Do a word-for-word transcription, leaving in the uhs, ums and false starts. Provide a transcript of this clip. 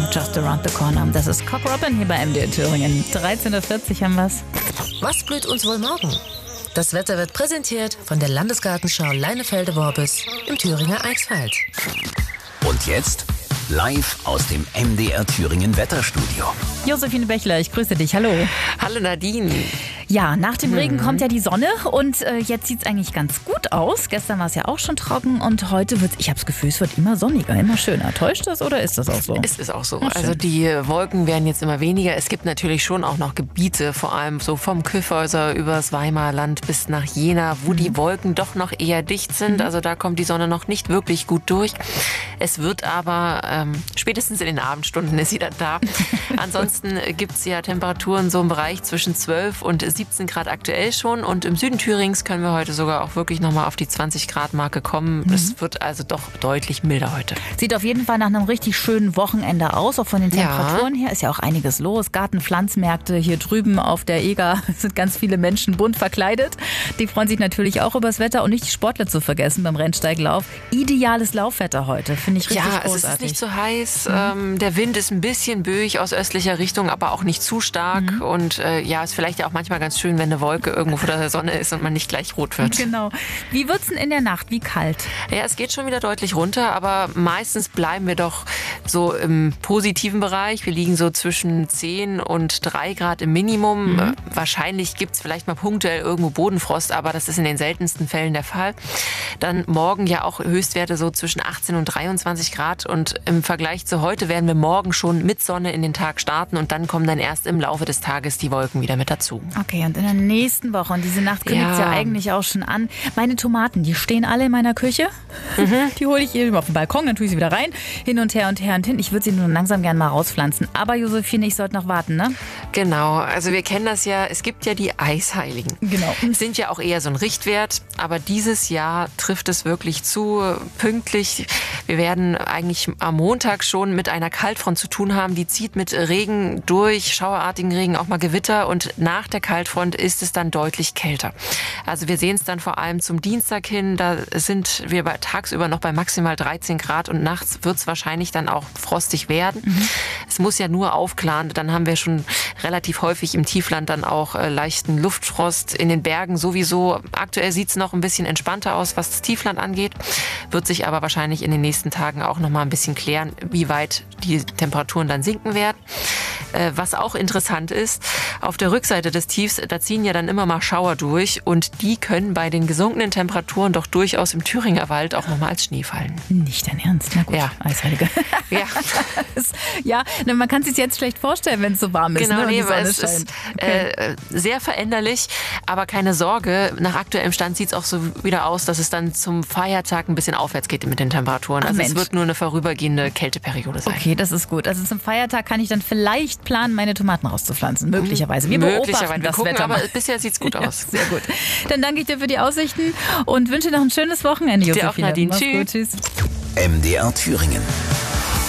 Just Around the Corner. Das ist Cock Robin hier bei M D R Thüringen. dreizehn Uhr vierzig haben wir's. Was blüht uns wohl morgen? Das Wetter wird präsentiert von der Landesgartenschau Leinefelde-Worbis im Thüringer Eichsfeld. Und jetzt live aus dem M D R Thüringen Wetterstudio. Josephine Bechler, ich grüße dich. Hallo. Hallo Nadine. Ja, nach dem Regen Mhm. kommt ja die Sonne und äh, jetzt sieht es eigentlich ganz gut aus. Gestern war es ja auch schon trocken und heute wird es, ich habe das Gefühl, es wird immer sonniger, immer schöner. Täuscht das oder ist das auch so? Es ist auch so. Ach, schön. Also die Wolken werden jetzt immer weniger. Es gibt natürlich schon auch noch Gebiete, vor allem so vom Kyffhäuser übers Weimarland bis nach Jena, wo Mhm. die Wolken doch noch eher dicht sind. Mhm. Also da kommt die Sonne noch nicht wirklich gut durch. Es wird aber ähm, spätestens in den Abendstunden ist sie dann da. Ansonsten gibt es ja Temperaturen so im Bereich zwischen zwölf und siebzehn Grad aktuell schon. Und im Süden Thürings können wir heute sogar auch wirklich nochmal auf die zwanzig Grad Marke kommen. Mhm. Es wird also doch deutlich milder heute. Sieht auf jeden Fall nach einem richtig schönen Wochenende aus. Auch von den Ja. Temperaturen her ist ja auch einiges los. Gartenpflanzmärkte hier drüben auf der Eger sind ganz viele Menschen bunt verkleidet. Die freuen sich natürlich auch übers Wetter und nicht die Sportler zu vergessen beim Rennsteiglauf. Ideales Laufwetter heute, finde ich richtig Ja, großartig. es ist nicht so heiß. Ähm, der Wind ist ein bisschen böig aus östlicher Richtung, aber auch nicht zu stark. Mhm. Und äh, ja, ist vielleicht ja auch manchmal ganz schön, wenn eine Wolke irgendwo vor der Sonne ist und man nicht gleich rot wird. Genau. Wie wird's denn in der Nacht? Wie kalt? Ja, es geht schon wieder deutlich runter, aber meistens bleiben wir doch so im positiven Bereich. Wir liegen so zwischen zehn und drei Grad im Minimum. Mhm. Äh, wahrscheinlich gibt's vielleicht mal punktuell irgendwo Bodenfrost, aber das ist in den seltensten Fällen der Fall. Dann morgen ja auch Höchstwerte so zwischen achtzehn und dreiundzwanzig Grad und im Vergleich zu heute werden wir morgen schon mit Sonne in den Tag starten und dann kommen dann erst im Laufe des Tages die Wolken wieder mit dazu. Okay, und in der nächsten Woche, und diese Nacht kündigt ja. Ja. ja eigentlich auch schon an, meine Tomaten, die stehen alle in meiner Küche. Mhm. Die hole ich eben auf den Balkon, dann tue ich sie wieder rein, hin und her und her und hin. Ich würde sie nur langsam gerne mal rauspflanzen. Aber Josephine, ich sollte noch warten, ne? Genau, also wir kennen das ja, es gibt ja die Eisheiligen. Genau. Sind ja auch eher so ein Richtwert, aber dieses Jahr trifft es wirklich zu, pünktlich. Wir werden eigentlich am Montag schon mit einer Kaltfront zu tun haben, die zieht mit Regen durch, schauerartigen Regen, auch mal Gewitter und nach der Kaltfront ist es dann deutlich kälter. Also wir sehen es dann vor allem zum Dienstag hin, da sind wir bei, tagsüber noch bei maximal dreizehn Grad und nachts wird es wahrscheinlich dann auch frostig werden. Mhm. Es muss ja nur aufklaren, dann haben wir schon relativ häufig im Tiefland dann auch äh, leichten Luftfrost, in den Bergen sowieso. Aktuell sieht es noch ein bisschen entspannter aus, was das Tiefland angeht, wird sich aber wahrscheinlich in den nächsten Tagen auch noch mal ein bisschen klären, wie weit die Temperaturen dann sinken werden. Äh, was auch interessant ist, auf der Rückseite des Tiefs, da ziehen ja dann immer mal Schauer durch und die können bei den gesunkenen Temperaturen doch durchaus im Thüringer Wald auch noch mal als Schnee fallen. Nicht dein Ernst? Na gut, Ja. Eisheilige. Ja. Ja, ne, man kann es sich jetzt schlecht vorstellen, wenn es so warm ist. Genau, ne, und nee, die Sonne es ist scheint. Okay. äh, sehr veränderlich, aber keine Sorge, nach aktuellem Stand sieht es auch so wieder aus, dass es dann zum Feiertag ein bisschen aufwärts geht mit den Temperaturen. Ach, Also Mensch. es wird nur eine vorübergehende Kälteperiode sein. Okay, das ist gut. Also zum Feiertag kann ich dann vielleicht planen, meine Tomaten rauszupflanzen. Möglicherweise. Wir Möglicherweise. beobachten Wir das gucken, Wetter aber mal. bisher sieht es gut Ja, aus. sehr gut. Dann danke ich dir für die Aussichten und wünsche noch ein schönes Wochenende, Dir Josephine. auch, Nadine. Mach's Tschüss. gut, tschüss. M D R Thüringen.